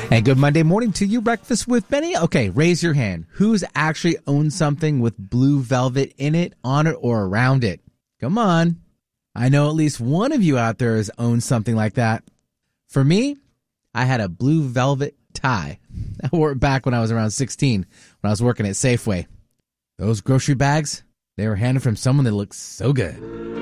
And good Monday morning to you, Breakfast with Benny. Okay, raise your hand. Who's actually owned something with blue velvet in it, on it, or around it? Come on. I know at least one of you out there has owned something like that. For me, I had a blue velvet tie. I wore it back when I was around 16, when I was working at Safeway. Those grocery bags, they were handed from someone that looked so good.